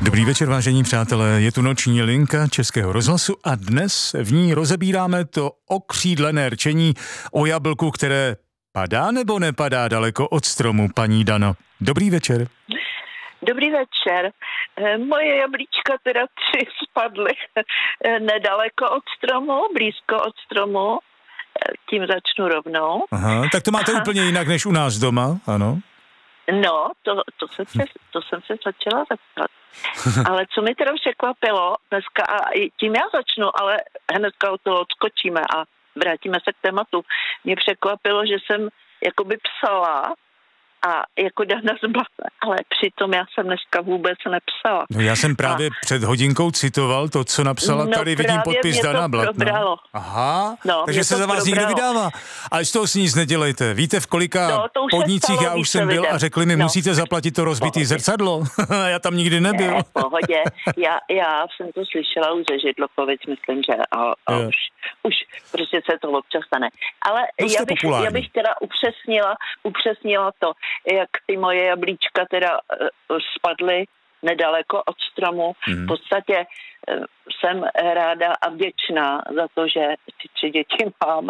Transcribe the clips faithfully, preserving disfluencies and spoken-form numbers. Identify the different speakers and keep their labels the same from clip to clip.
Speaker 1: Dobrý večer, vážení přátelé, je tu noční linka Českého rozhlasu a dnes v ní rozebíráme to okřídlené rčení o jablku, které padá nebo nepadá daleko od stromu, paní Dano. Dobrý večer.
Speaker 2: Dobrý večer. Moje jablíčka teda tři spadly nedaleko od stromu, blízko od stromu, tím začnu rovnou.
Speaker 1: Aha, tak to máte Aha. úplně jinak než u nás doma, ano?
Speaker 2: No, to, to, jsem, se, to jsem se začala zeptat. Ale co mi teda překvapilo dneska, a tím já začnu, ale hnedka od toho odskočíme a vrátíme se k tématu. Mě překvapilo, že jsem jakoby psala a jako Dana z Blata, ale přitom já jsem dneska vůbec nepsala.
Speaker 1: No já jsem právě a... před hodinkou citoval to, co napsala,
Speaker 2: no,
Speaker 1: tady vidím podpis Dana Blatná. Aha,
Speaker 2: no,
Speaker 1: takže se za vás
Speaker 2: probralo.
Speaker 1: Nikdo vydává. Ale z toho si nic nedělejte. Víte, v kolika
Speaker 2: no,
Speaker 1: podnicích já už jsem byl
Speaker 2: vidím.
Speaker 1: a řekli mi,
Speaker 2: no.
Speaker 1: musíte zaplatit to rozbitý zrcadlo. Já tam nikdy nebyl.
Speaker 2: Ne, v pohodě. Já, já jsem to slyšela už ze Židlokovic, myslím, že a, a už, už prostě se to občas stane. Ale já bych, já bych teda upřesnila, upřesnila to, jak ty moje jablíčka teda uh, spadly nedaleko od stromu. Hmm. V podstatě uh, jsem ráda a vděčná za to, že ty tři děti mám.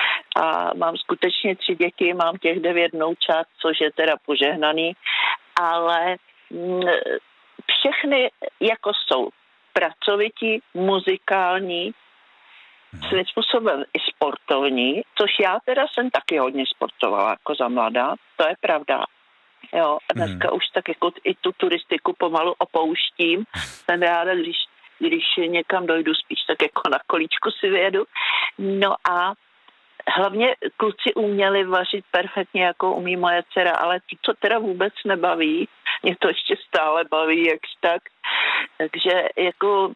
Speaker 2: A mám skutečně tři děti, mám těch devět vnoučat, což je teda požehnaný. Ale mm, všechny jako jsou pracovití, muzikální, svým způsobem i sportovní, což já teda jsem taky hodně sportovala jako za mladá, to je pravda. Jo, a dneska hmm. už tak jako i tu turistiku pomalu opouštím. Jsem ráda, když, když někam dojdu, spíš tak jako na kolíčku si vyjedu. No a hlavně kluci uměli vařit perfektně, jako umí moje dcera, ale ty to teda vůbec nebaví. Mě to ještě stále baví, jakž tak. Takže jako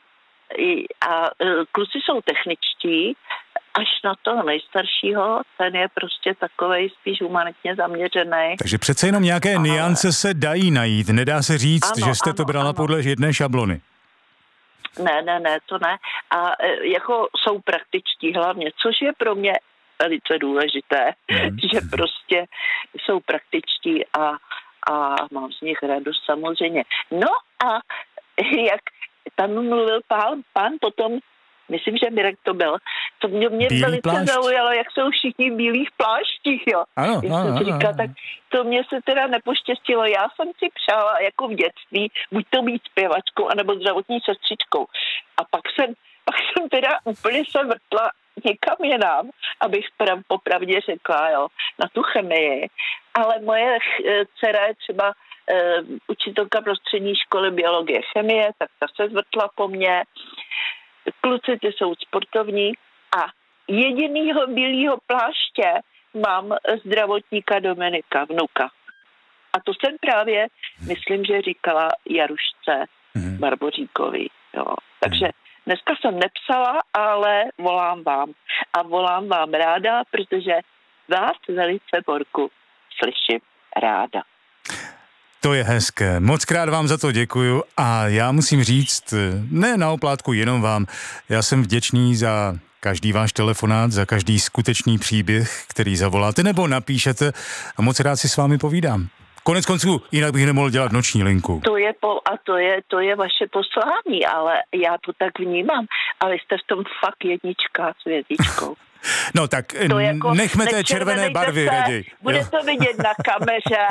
Speaker 2: a kluci jsou techničtí, až na toho nejstaršího, ten je prostě takovej spíš humanitně zaměřený.
Speaker 1: Takže přece jenom nějaké ale... niance se dají najít, nedá se říct, ano, že jste
Speaker 2: ano,
Speaker 1: to brala
Speaker 2: ano.
Speaker 1: podle jedné šablony.
Speaker 2: Ne, ne, ne, to ne. A jako jsou praktičtí hlavně, což je pro mě velice důležité, hmm. že prostě jsou praktičtí a, a mám z nich radost samozřejmě. No a jak tam mluvil pán, pán potom, myslím, že Mirek to byl, to mě, mě velice plášť. zaujalo, jak jsou všichni v bílých pláštích, jo.
Speaker 1: Ano,
Speaker 2: jak
Speaker 1: ano,
Speaker 2: jsem
Speaker 1: ano,
Speaker 2: říkala,
Speaker 1: ano.
Speaker 2: tak to mě se teda nepoštěstilo. Já jsem si přála jako v dětství, buď to být zpěvačkou, anebo zdravotní sestřičkou. A pak jsem, pak jsem teda úplně se vrtla někam jinam, abych prav, popravdě řekla, jo, na tu chemii. Ale moje dcera je třeba Uh, učitelka prostřední školy biologie chemie, tak ta se zvrtla po mně. Kluci ty jsou sportovní a jedinýho bílýho pláště mám zdravotníka Dominika, vnuka. A to jsem právě, myslím, že říkala Jarušce mm. Barboříkovi. Jo. Takže dneska jsem nepsala, ale volám vám. A volám vám ráda, protože vás velice, Borku, slyším ráda.
Speaker 1: To je hezké. Moc krát vám za to děkuju a já musím říct, ne na oplátku jenom vám, já jsem vděčný za každý váš telefonát, za každý skutečný příběh, který zavoláte nebo napíšete a moc rád si s vámi povídám. Konec konců, jinak bych nemohl dělat noční linku.
Speaker 2: To je po, a to je, to je vaše poslání, ale já to tak vnímám. Ale jste v tom fakt jednička s hvězdičkou.
Speaker 1: No tak to jako, nechme té červené barvy raději.
Speaker 2: Bude to vidět na kameře.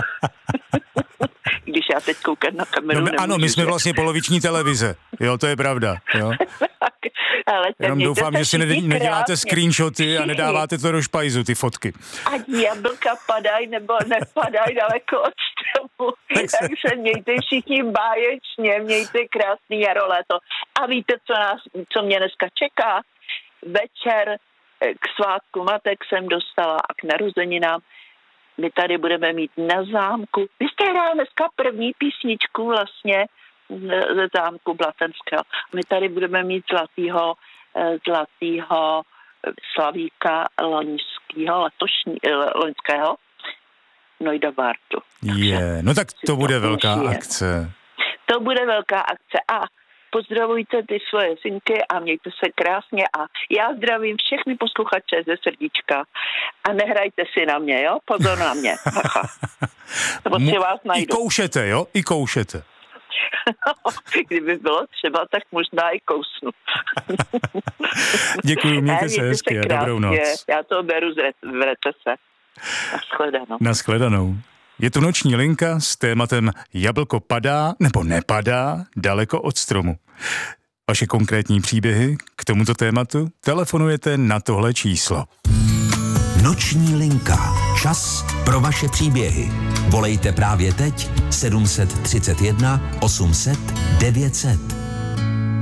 Speaker 2: Když já teď koukám na kameru,
Speaker 1: no, ano, my jsme vlastně poloviční televize. Jo, to je pravda. Jo.
Speaker 2: Ale
Speaker 1: jenom doufám, že si neděláte
Speaker 2: krásně.
Speaker 1: Screenshoty a nedáváte to do špajzu, ty fotky.
Speaker 2: Ať jablka padají nebo nepadají daleko od stromu. Tak se... Takže mějte všichni báječně, mějte krásný jaro, léto. A víte, co, nás, co mě dneska čeká? Večer k svátku matek jsem dostala a k narozeninám. My tady budeme mít na zámku. Vy jste hráli dneska první písničku vlastně ze zámku Blatenského. My tady budeme mít zlatýho, zlatýho slavíka loňského, letošní, loňského Nojda Bartu.
Speaker 1: Je, no tak to bude velká akce.
Speaker 2: To bude velká akce a pozdravujte ty svoje synky a mějte se krásně a já zdravím všechny posluchače ze srdíčka a nehrajte si na mě, jo? Pozor na mě. Nebo si vás najdu.
Speaker 1: I koušete, jo? I koušete.
Speaker 2: Kdyby bylo třeba, tak možná i kousnu.
Speaker 1: Děkuji, mějte se hezky a dobrou noc.
Speaker 2: Já to beru v recese. Naschledanou.
Speaker 1: Naschledanou. Je tu noční linka s tématem jablko padá nebo nepadá daleko od stromu. Vaše konkrétní příběhy k tomuto tématu telefonujete na tohle číslo.
Speaker 3: Noční linka. Čas pro vaše příběhy. Volejte právě teď sedm set třicet jedna osm set devět set.